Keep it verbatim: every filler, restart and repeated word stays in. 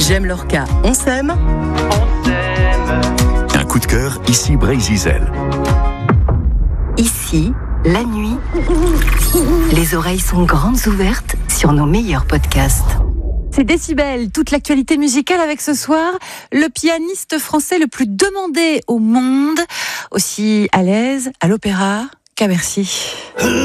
J'aime Lorca, on s'aime. On s'aime. Un coup de cœur, ici Brésil. Ici, la nuit, les oreilles sont grandes ouvertes sur nos meilleurs podcasts. C'est Décibel, toute l'actualité musicale avec ce soir le pianiste français le plus demandé au monde, aussi à l'aise à l'opéra qu'à Bercy.